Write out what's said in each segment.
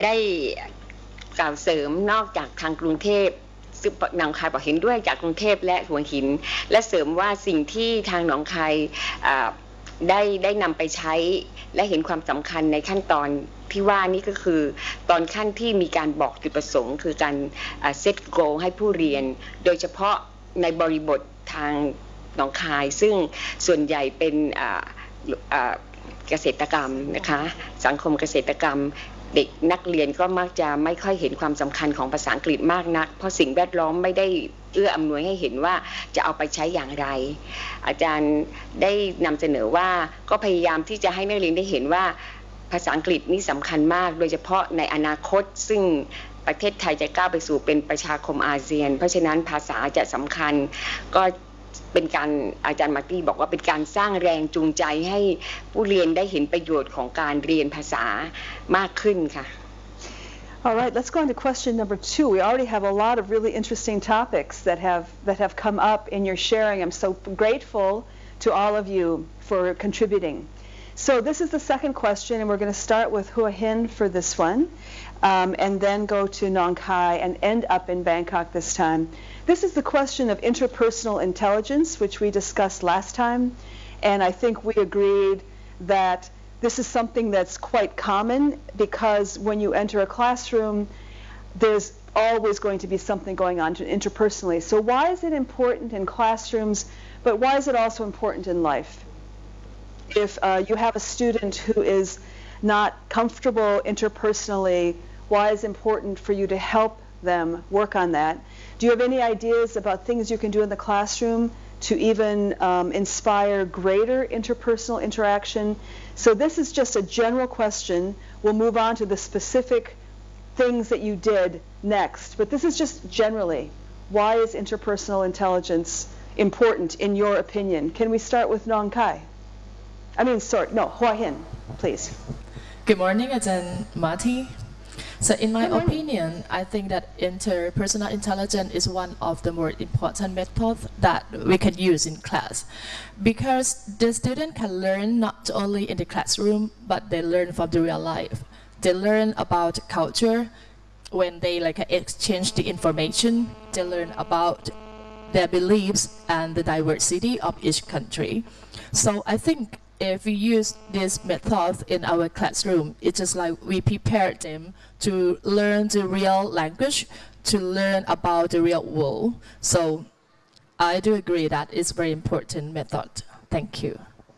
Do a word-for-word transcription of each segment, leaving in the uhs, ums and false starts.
ได้กล่าวเสริมนอกจากทางกรุงเทพซึ่งหนองคายบอกเห็นด้วยจากกรุงเทพและหัวหินและเสริมว่าสิ่งที่ทางหนองคายได้ได้นำไปใช้และเห็นความสำคัญในขั้นตอนที่ว่านี่ก็คือตอนขั้นที่มีการบอกจุดประสงค์คือการเซตโกลให้ผู้เรียนโดยเฉพาะในบริบททางหนองคายซึ่งส่วนใหญ่เป็นเกษตรกรรมนะคะสังคมเกษตรกรรมเด็กนักเรียนก็มักจะไม่ค่อยเห็นความสำคัญของภาษาอังกฤษมากนักเพราะสิ่งแวดล้อมไม่ได้เอื้ออำนวยให้เห็นว่าจะเอาไปใช้อย่างไรอาจารย์ได้นำเสนอว่าก็พยายามที่จะให้นักเรียนได้เห็นว่าภาษาอังกฤษนี่สำคัญมากโดยเฉพาะในอนาคตซึ่งประเทศไทยจะก้าวไปสู่เป็นประชาคมอาเซียนเพราะฉะนั้นภาษาจะสำคัญก็เป็นการอาจารย์มาร์ตี้บอกว่าเป็นการสร้างแรงจูงใจให้ผู้เรียนได้เห็นประโยชน์ของการเรียนภาษามากขึ้นค่ะ All right, let's go on to question number two. We already have a lot of really interesting topics that have that have come up in your sharing. I'm so grateful to all of you for contributing. So this is the second question, and we're going to start with Hua Hin for this one, um, and then go to Nong Khai and end up in Bangkok this time. This is the question of interpersonal intelligence, which we discussed last time, and I think we agreed that this is something that's quite common because when you enter a classroom, there's always going to be something going on interpersonally. So why is it important in classrooms, but why is it also important in life? If uh, you have a student who is not comfortable interpersonally, why is it important for you to help them work on that? Do you have any ideas about things you can do in the classroom to even um, inspire greater interpersonal interaction? So this is just a general question. We'll move on to the specific things that you did next. But this is just generally. Why is interpersonal intelligence important in your opinion? Can we start with Nong Khai? I mean, sorry, no, Hua Hin, please. Good morning, Ajahn Marty. So in my opinion, I think that interpersonal intelligence is one of the more important methods that we can use in class because the student can learn not only in the classroom, but they learn from the real life. They learn about culture when they like exchange the information. They learn about their beliefs and the diversity of each country. So I think if we use this method in our classroom, it's just like we prepare them to learn the real language, to learn about the real world. So I do agree that it's a very important method. Thank you.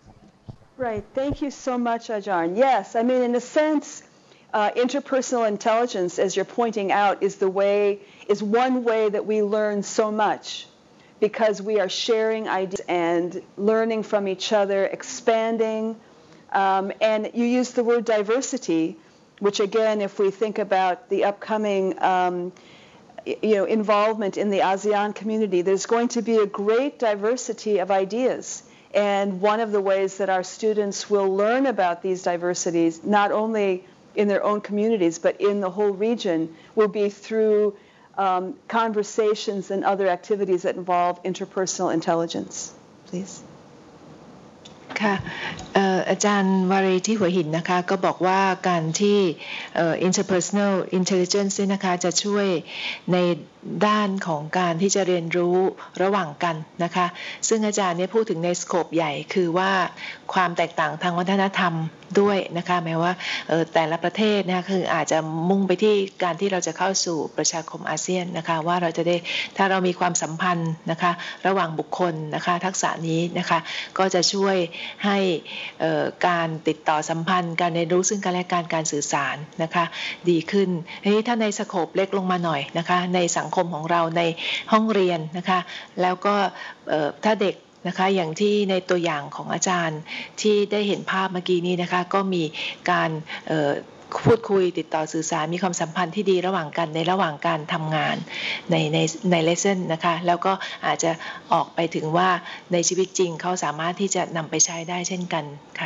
Right. Thank you so much, Ajahn. Yes, I mean, in a sense, uh, interpersonal intelligence, as you're pointing out, is the way, is one way that we learn so much. Because we are sharing ideas and learning from each other, expanding. Um, and you use the word diversity, which again, if we think about the upcoming um, you know, involvement in the ASEAN community, there's going to be a great diversity of ideas. And one of the ways that our students will learn about these diversities, not only in their own communities, but in the whole region, will be through Um, conversations and other activities that involve interpersonal intelligence. Please. ค่ะอาจารย์วารีที่หัวหินนะคะก็บอกว่าการที่ interpersonal intelligence นะคะจะช่วยในด้านของการที่จะเรียนรู้ระหว่างกันนะคะซึ่งอาจารย์เนี่ยพูดถึงในสโคปใหญ่คือว่าความแตกต่างทางวัฒนธรรมด้วยนะคะแม้ว่าแต่ละประเทศนะคะคืออาจจะมุ่งไปที่การที่เราจะเข้าสู่ประชาคมอาเซียนนะคะว่าเราจะได้ถ้าเรามีความสัมพันธ์นะคะระหว่างบุคคลนะคะทักษะนี้นะคะก็จะช่วยให้การติดต่อสัมพันธ์การเรียนรู้ซึ่งกันและกันการสื่อสารนะคะดีขึ้นทีนี้ถ้าในสโคปเล็กลงมาหน่อยนะคะในสังคมของเราในห้องเรียนนะคะแล้วก็ถ้าเด็กนะคะอย่างที่ในตัวอย่างของอาจารย์ที่ได้เห็นภาพเมื่อกี้นี้นะคะก็มีการพูดคุยติดต่อสื่อสารมีความสัมพันธ์ที่ดีระหว่างกันในระหว่างการทำงานในในในเลสเซ่นนะคะแล้วก็อาจจะออกไปถึงว่าในชีวิตจริงเขาสามารถที่จะนำไปใช้ได้เช่นกันค่ะ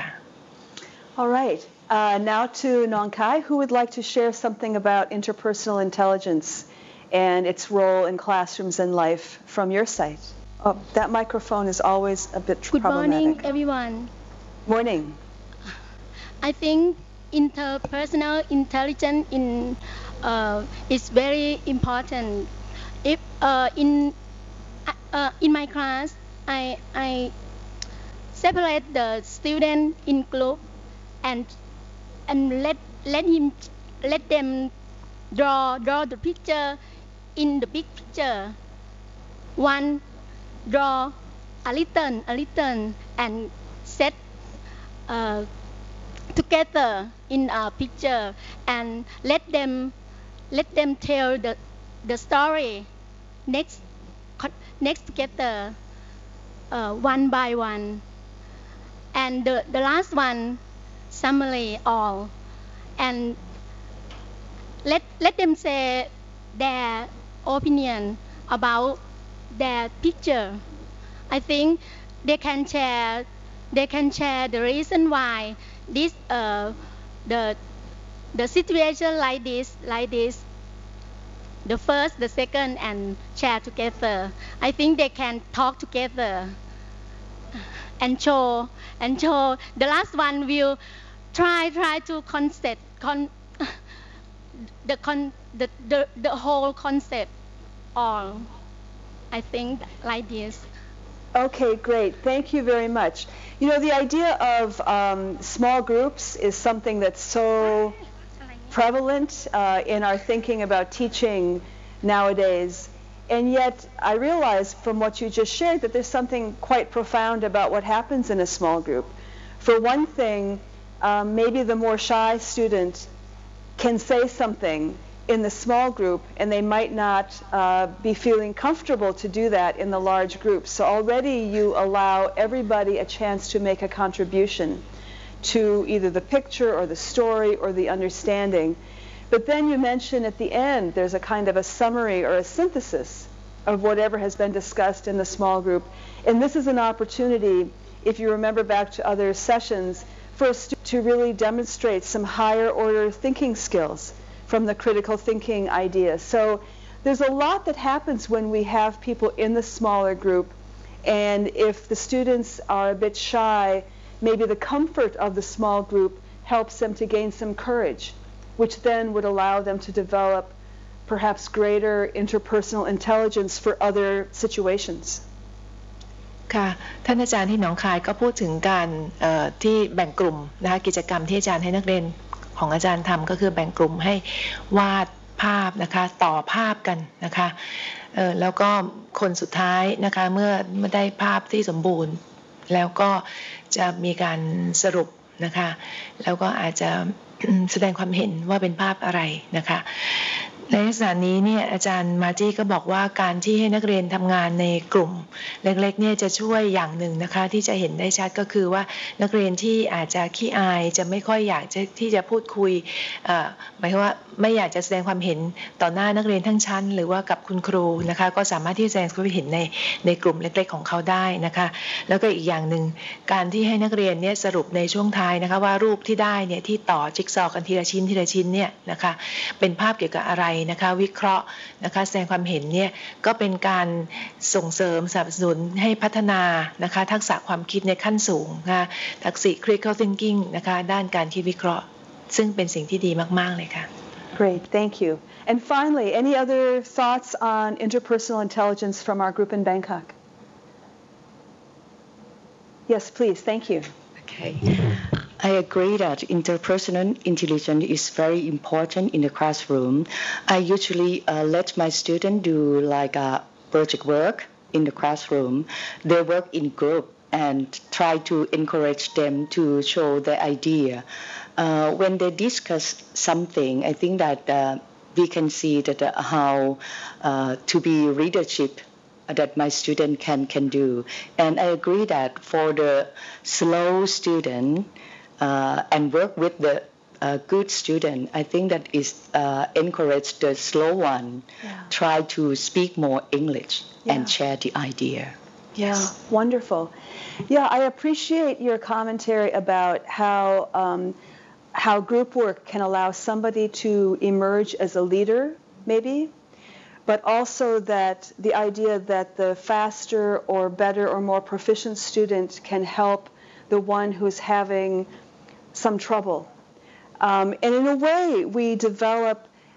All right. Uh, now to Nong Khai, who would like to share something about interpersonal intelligence and its role in classrooms and life from your side. Oh, that microphone is always a bit Good problematic. Good morning, everyone. Morning. I think interpersonal intelligence in uh, is very important. If uh, in uh, in my class, I I separate the student in group and and let let him let them draw draw the picture in the big picture. One draw a little a little and set uh, together in a picture and let them let them tell the the story next next together uh, one by one, and the, the last one summary all, and let let them say their opinion about their picture. I think they can share they can share the reason why this uh, the the situation like this like this the first, the second, and share together. I think they can talk together and show and show. The last one will try try to concept con the con the, the the whole concept all. I think like this. Okay, great. Thank you very much. You know, the idea of um, small groups is something that's so prevalent uh, in our thinking about teaching nowadays. And yet, I realize from what you just shared that there's something quite profound about what happens in a small group. For one thing, um, maybe the more shy student can say something in the small group, and they might not uh, be feeling comfortable to do that in the large group. So already you allow everybody a chance to make a contribution to either the picture or the story or the understanding. But then you mention at the end there's a kind of a summary or a synthesis of whatever has been discussed in the small group. And this is an opportunity, if you remember back to other sessions, for us to really demonstrate some higher order thinking skills from the critical thinking idea. So there's a lot that happens when we have people in the smaller group, and if the students are a bit shy, maybe the comfort of the small group helps them to gain some courage, which then would allow them to develop perhaps greater interpersonal intelligence for other situations. ค่ะท่านอาจารย์ที่หนองคายก็พูดถึงการที่แบ่งกลุ่มนะคะกิจกรรมที่อาจารย์ให้นักเรียนของอาจารย์ทำก็คือแบ่งกลุ่มให้วาดภาพนะคะต่อภาพกันนะคะแล้วก็คนสุดท้ายนะคะเมื่อเมื่อได้ภาพที่สมบูรณ์แล้วก็จะมีการสรุปนะคะแล้วก็อาจจะแสดงความเห็นว่าเป็นภาพอะไรนะคะในลักษณะนี้เนี่ยอาจารย์มาจี้ก็บอกว่าการที่ให้นักเรียนทำงานในกลุ่มเล็กๆเนี่ยจะช่วยอย่างหนึ่งนะคะที่จะเห็นได้ชัดก็คือว่านักเรียนที่อาจจะขี้อายจะไม่ค่อยอยากจะที่จะพูดคุยหมายความว่าไม่อยากจะแสดงความเห็นต่อหน้านักเรียนทั้งชั้นหรือว่ากับคุณครูนะคะก็สามารถที่จะแสดงความเห็นในในกลุ่มเล็กๆของเขาได้นะคะแล้วก็อีกอย่างหนึ่งการที่ให้นักเรียนเนี่ยสรุปในช่วงท้ายนะคะว่ารูปที่ได้เนี่ยที่ต่อจิ๊กซอว์กันทีละชิ้นทีละชิ้นเนี่ยนะคะเป็นภาพเกี่ยวกับอะไรนะคะวิเคราะห์นะคะแสดงความเห็นเนี่ยก็เป็นการส่งเสริมสนับสนุนให้พัฒนานะคะทักษะความคิดในขั้นสูงนะคะทักษะ critical thinking นะคะด้านการคิดวิเคราะห์ซึ่งเป็นสิ่งที่ดีมากๆเลยค่ะ Great, thank you. And finally, any other thoughts on interpersonal intelligence from our group in Bangkok? Yes, please, thank you. Okay. I agree that interpersonal intelligence is very important in the classroom. I usually uh, let my students do like a project work in the classroom. They work in group and try to encourage them to show their idea. Uh, when they discuss something, I think that uh, we can see that uh, how uh, to be leadership that my student can, can do. And I agree that for the slow student uh, and work with the uh, good student, I think that is uh, encourage the slow one, yeah. try to speak more English yeah. and share the idea. Yeah, Yes. Wonderful. Yeah, I appreciate your commentary about how um, how group work can allow somebody to emerge as a leader, maybe, but also that the idea that the faster or better or more proficient student can help the one who's having some trouble. Um, and in a way, we develop